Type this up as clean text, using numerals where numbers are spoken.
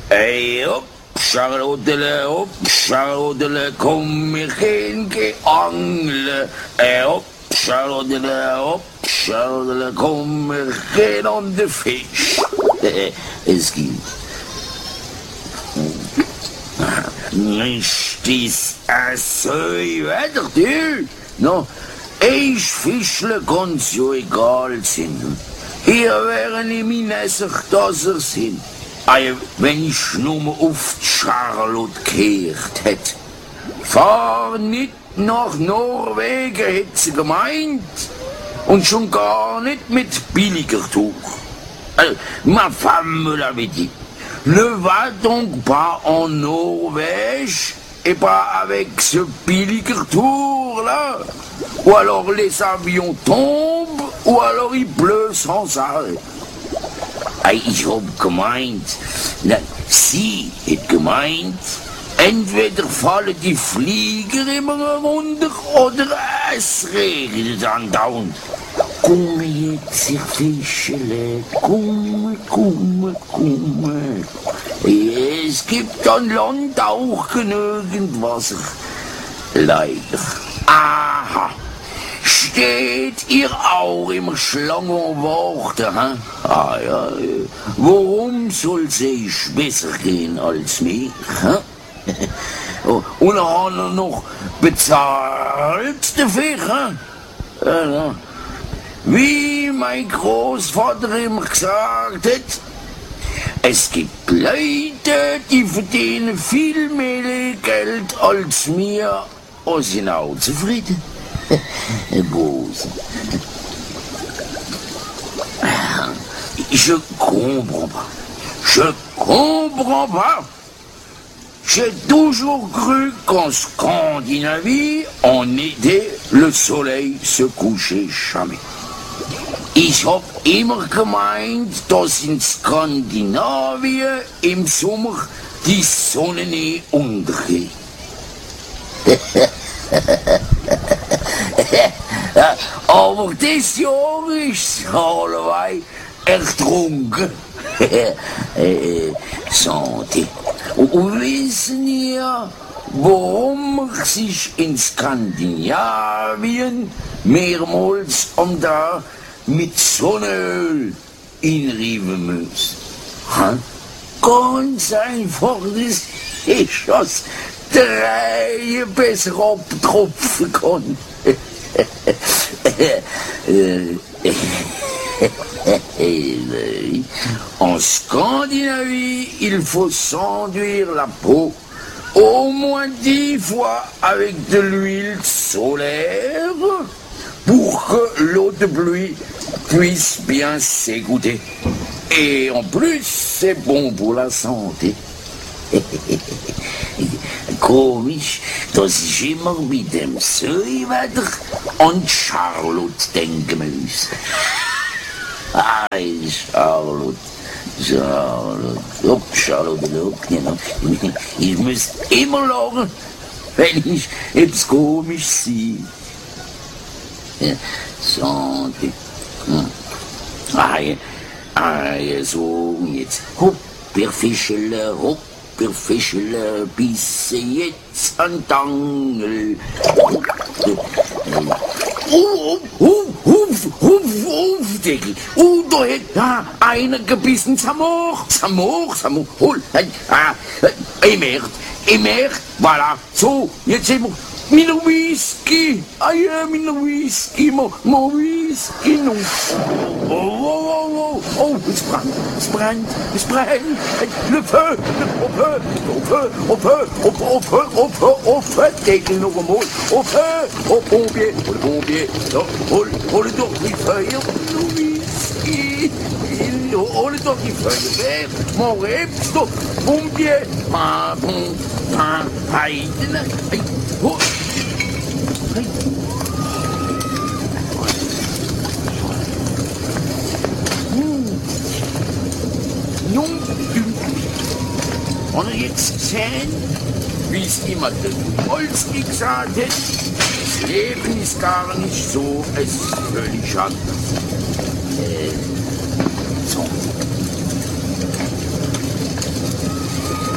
Hopp, Charlottele, komm, wir gehen angeln. Hopp, Charlottele, komm, wir gehen an den Fisch. Es gibt. Ist das so weiter, du? No, ich Fischle kann's ja egal sein. Hier wären ich meine sich, dass sind. Wenn ich nur auf die Charlotte gehört hätte. Fahr nicht nach Norwegen, hätte sie gemeint. Und schon gar nicht mit billiger Tuch. Ma femme la dit. Ne va donc pas en Norvège et pas avec ce billiger tour là. Ou alors les avions tombent, ou alors il pleut sans arrêt. Ich hab gemeint, sie hat gemeint, entweder fallen die Flieger immer runter oder es regnet andauernd. Komm jetzt, ihr Fischele, komm. Es gibt an Land auch genügend Wasser. Leider. Aha. Steht ihr auch immer Schlange und Worte, hä? Ah ja, worum soll es besser gehen als mir, hä? Und hat er noch bezahlt dafür, hä? Wie mein Großvater immer gesagt hat, es gibt Leute, die verdienen viel mehr Geld als mir und sind auch zufrieden. Bose. Je comprends pas. J'ai toujours cru qu'en Scandinavie, en été, le soleil se couchait jamais. Ich hab immer gemeint, dass in Skandinavien im Sommer die Sonne nie untergeht. Aber das Jahr ist allerweil ertrunken. Santé. Und wissen ihr, warum man sich in Skandinavien mehrmals am Tag mit Sonnenöl inrieben muss? Ganz einfach, das ist was drei besser abtropfen kann. En Scandinavie, il faut s'enduire la peau au moins 10 fois avec de l'huile solaire pour que l'eau de pluie puisse bien s'égoutter. Et en plus, c'est bon pour la santé. Komisch, dass ich immer mit dem Seewetter an Charlotte denken muss. Charlotte, genau. Ich muss immer lachen, wenn ich etwas komisch sehe. Ja, Santé. So, und jetzt hopp, ihr Fischele, hopp. Der Fischele bisse jetzt an Tangel. Deckel. Da hat einer gebissen. Samor. Hol. Ihr merkt, voilà. So, jetzt sind wir. Mina Whisky. Mina Whisky. Mo Whisky. Oh, es brennt. Le feu. Au feu. Deckel noch einmal. Au Pompier. Hol doch die Feuer. Whisky. Hol doch die Feuerwehr. Mach heb's doch. Pompier. Heiden. Und jetzt sehen, wie es immer der Wolski gesagt hat, das Leben ist gar nicht so, es ist völlig anders. So.